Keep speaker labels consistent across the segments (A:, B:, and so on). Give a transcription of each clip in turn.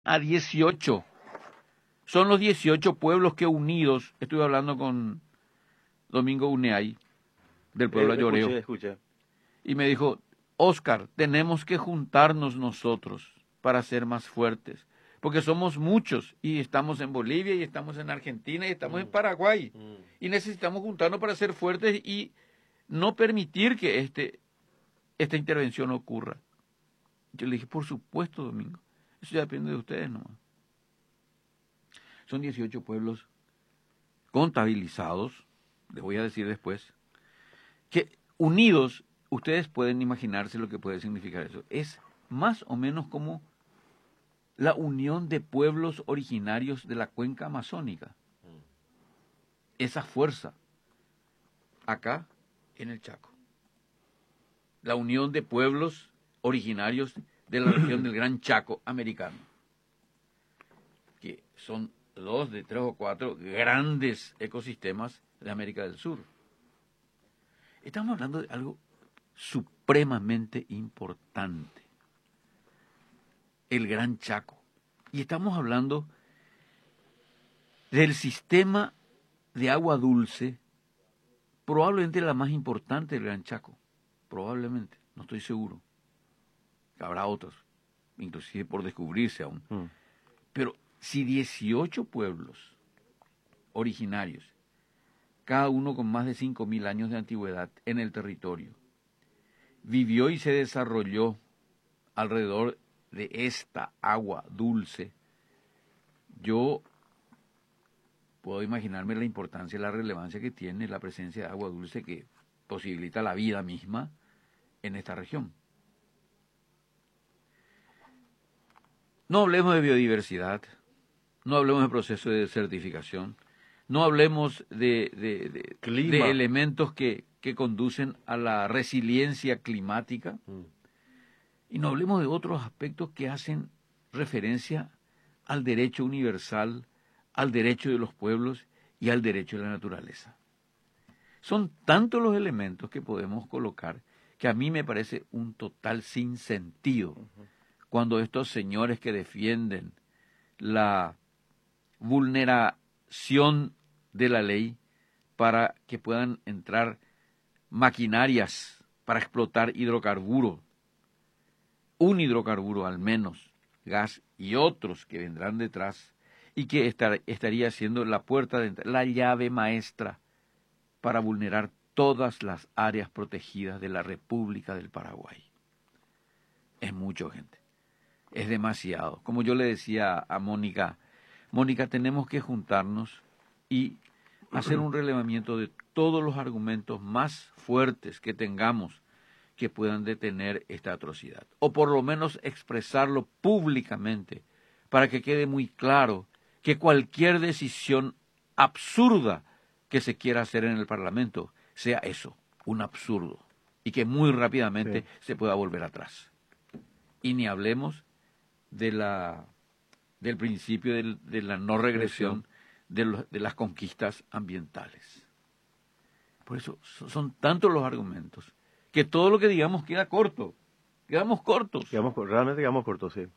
A: a 18. Son los 18 pueblos que unidos, estuve hablando con Domingo Uneay, del pueblo Ayoreo,
B: Escuché.
A: y me dijo, Oscar, tenemos que juntarnos nosotros para ser más fuertes, porque somos muchos, y estamos en Bolivia, y estamos en Argentina, y estamos en Paraguay, y necesitamos juntarnos para ser fuertes y no permitir que esta intervención ocurra. Yo le dije, por supuesto, Domingo, eso ya depende de ustedes nomás. Son 18 pueblos contabilizados, les voy a decir después, que unidos, ustedes pueden imaginarse lo que puede significar eso. Es más o menos como la unión de pueblos originarios de la cuenca amazónica. Esa fuerza, acá en el Chaco. La unión de pueblos originarios de la región del Gran Chaco americano, que son 2 de 3 o 4 grandes ecosistemas de América del Sur. Estamos hablando de algo supremamente importante, el Gran Chaco. Y estamos hablando del sistema de agua dulce, probablemente la más importante del Gran Chaco, probablemente, no estoy seguro. Habrá otros, inclusive por descubrirse aún. Pero si 18 pueblos originarios, cada uno con más de 5.000 años de antigüedad en el territorio, vivió y se desarrolló alrededor de esta agua dulce, yo puedo imaginarme la importancia y la relevancia que tiene la presencia de agua dulce que posibilita la vida misma en esta región. No hablemos de biodiversidad, no hablemos de proceso de desertificación, no hablemos de elementos que conducen a la resiliencia climática, y no hablemos de otros aspectos que hacen referencia al derecho universal, al derecho de los pueblos y al derecho de la naturaleza. Son tantos los elementos que podemos colocar que a mí me parece un total sinsentido cuando estos señores que defienden la vulneración de la ley para que puedan entrar maquinarias para explotar hidrocarburos, un hidrocarburo al menos, gas y otros que vendrán detrás, y que estaría siendo la puerta de entrada, la llave maestra para vulnerar todas las áreas protegidas de la República del Paraguay. Es mucho, gente. Es demasiado. Como yo le decía a Mónica, tenemos que juntarnos y hacer un relevamiento de todos los argumentos más fuertes que tengamos que puedan detener esta atrocidad. O por lo menos expresarlo públicamente para que quede muy claro que cualquier decisión absurda que se quiera hacer en el Parlamento sea eso, un absurdo, y que muy rápidamente se pueda volver atrás. Y ni hablemos del principio de la no regresión de las conquistas ambientales. Por eso son tantos los argumentos que todo lo que digamos queda corto. Quedamos cortos.
B: Realmente quedamos cortos, sí.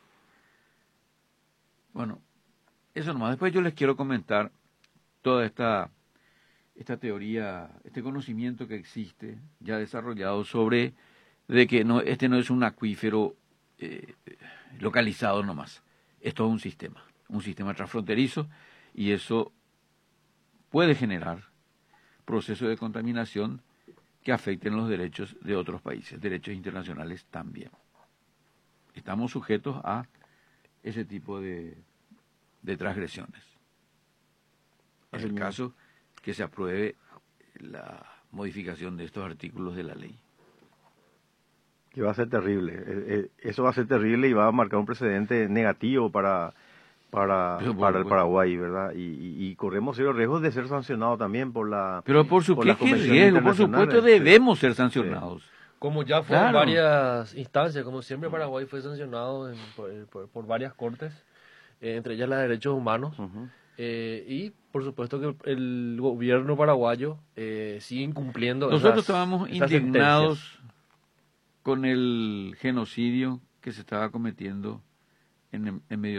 A: Bueno, eso nomás. Después yo les quiero comentar toda esta teoría, este conocimiento que existe ya desarrollado sobre de que este no es un acuífero localizado nomás. Es todo un sistema transfronterizo, y eso puede generar procesos de contaminación que afecten los derechos de otros países, derechos internacionales también. Estamos sujetos a ese tipo de transgresiones. Es el caso que se apruebe la modificación de estos artículos de la ley.
B: Que va a ser terrible. Eso va a ser terrible y va a marcar un precedente negativo para el Paraguay, ¿verdad? Y corremos serios riesgos de ser sancionados también por la...
A: Pero por supuesto, ¿qué riesgo? Por supuesto debemos ser sancionados.
C: Como ya fue en varias instancias, como siempre Paraguay fue sancionado por varias cortes, entre ellas la de derechos humanos, y por supuesto que el gobierno paraguayo sigue incumpliendo.
A: Nosotros estábamos indignados con el genocidio que se estaba cometiendo en medio